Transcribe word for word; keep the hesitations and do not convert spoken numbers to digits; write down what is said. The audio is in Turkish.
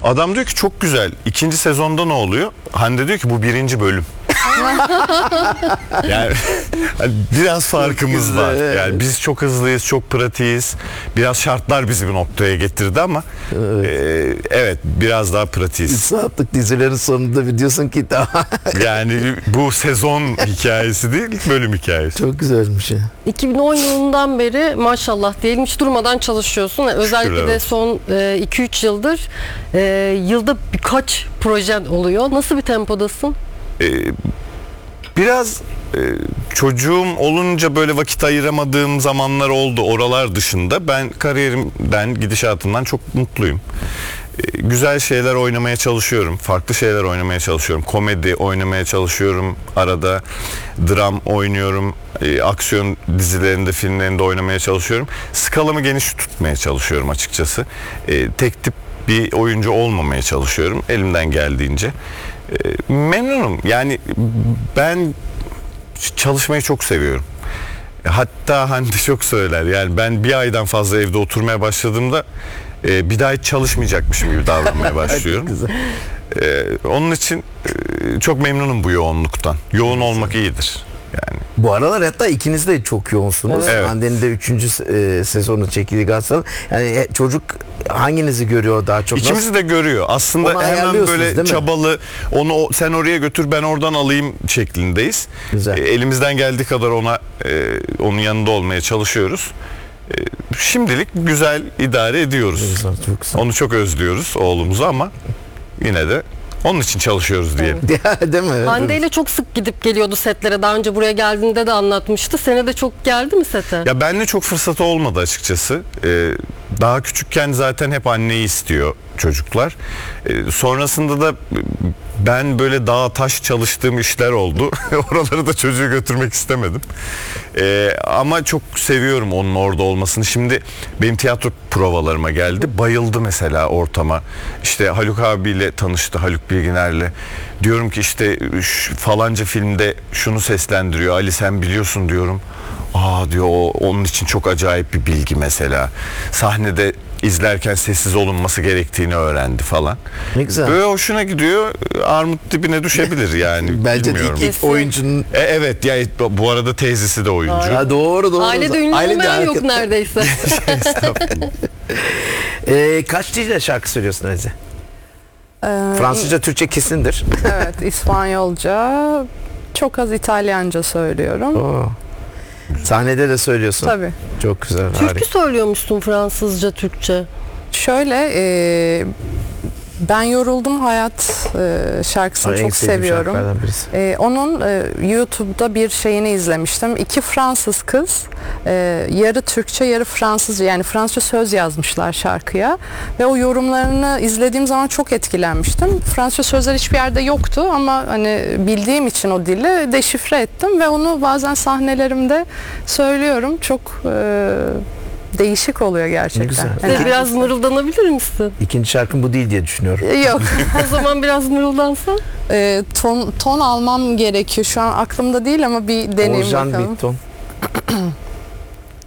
Adam diyor ki çok güzel. İkinci sezonda ne oluyor? Hande diyor ki bu birinci bölüm. Yani biraz farkımız var. Yani biz çok hızlıyız, çok pratiğiz. Biraz şartlar bizi bir noktaya getirdi ama evet, e, evet biraz daha pratiğiz. üç saatlik dizilerin sonunda bir diyorsun ki tamam. Yani bu sezon hikayesi değil, bölüm hikayesi. Çok güzelmiş ya. iki bin on yılından beri maşallah diyelim hiç durmadan çalışıyorsun. Özellikle Şükür, de evet. son iki üç yıldır e, yılda birkaç projen oluyor. Nasıl bir tempodasın? Ee, biraz e, çocuğum olunca böyle vakit ayıramadığım zamanlar oldu. Oralar dışında ben kariyerimden, gidişatımdan çok mutluyum. Ee, güzel şeyler oynamaya çalışıyorum. Farklı şeyler oynamaya çalışıyorum. Komedi oynamaya çalışıyorum. Arada dram oynuyorum. E, aksiyon dizilerinde, filmlerinde oynamaya çalışıyorum. Skalamı geniş tutmaya çalışıyorum açıkçası. E, tek tip bir oyuncu olmamaya çalışıyorum elimden geldiğince. E, memnunum. Yani ben çalışmayı çok seviyorum. Hatta Hande çok söyler. Yani ben bir aydan fazla evde oturmaya başladığımda e, bir daha hiç çalışmayacakmışım gibi davranmaya başlıyorum. e, onun için e, çok memnunum bu yoğunluktan. Yoğun olmak iyidir. Yani. Bu aralar hatta ikiniz de çok yoğunsunuz. Evet. Hande'nin de üçüncü e, sezonu çekildi Galatasaray. Yani e, çocuk hanginizi görüyor daha çok? İkimizi Nasıl? de görüyor. Aslında Onu hemen ayarlıyorsunuz, değil böyle mi? çabalı, onu o- sen oraya götür ben oradan alayım şeklindeyiz. Güzel. E, elimizden geldiği kadar ona e, onun yanında olmaya çalışıyoruz. E, şimdilik güzel idare ediyoruz. Güzel, çok güzel. Onu çok özlüyoruz oğlumuzu ama yine de onun için çalışıyoruz diye. Değil mi? Hande ile çok sık gidip geliyordu setlere. Daha önce buraya geldiğinde de anlatmıştı. Sene de çok geldi mi sete? Ya benle çok fırsatı olmadı açıkçası. Ee, daha küçükken zaten hep anneyi istiyor çocuklar. Ee, sonrasında da ben böyle dağ taş çalıştığım işler oldu. Oraları da çocuğu götürmek istemedim. Ee, ama çok seviyorum onun orada olmasını. Şimdi benim tiyatro provalarıma geldi. Bayıldı mesela ortama. İşte Haluk abiyle tanıştı, Haluk Bilginer'le. Diyorum ki işte şu falanca filmde şunu seslendiriyor. Ali sen biliyorsun diyorum. Aa diyor o onun için çok acayip bir bilgi mesela. Sahnede izlerken sessiz olunması gerektiğini öğrendi falan. Ne güzel. Böyle hoşuna gidiyor. Armut dibine düşebilir yani. Bence de bilmiyorum. ilk, ilk oyuncunun... E, evet ya bu arada teyzesi de oyuncu. Ha, doğru doğru. Ailede ünlü Ailede olmayan yok hareket- neredeyse. Ee, kaç dilde şarkı söylüyorsun Azize? Ee, Fransızca, Türkçe kesindir. Evet, İspanyolca, çok az İtalyanca söylüyorum. Oo. Sahnede de söylüyorsun. Tabii. Çok güzel. Türkü harika. söylüyormuşsun Fransızca, Türkçe. Şöyle, e, ben Yoruldum Hayat e, şarkısını Ay, en çok sevdiğim seviyorum. şarkılardan birisi. E, onun e, YouTube'da bir şeyini izlemiştim. İki Fransız kız e, yarı Türkçe yarı Fransızca, yani Fransızca söz yazmışlar şarkıya ve o yorumlarını izlediğim zaman çok etkilenmiştim. Fransızca sözler hiçbir yerde yoktu ama hani bildiğim için o dili deşifre ettim ve onu bazen sahnelerimde söylüyorum. Çok e, değişik oluyor gerçekten. Ne güzel. Yani- Size biraz mırıldanabilir misin? İkinci şarkım bu değil diye düşünüyorum. Yok. O zaman biraz mırıldansan. E, ton, ton almam gerekiyor. Şu an aklımda değil ama bir deneyim Orjan bakalım. bir ton.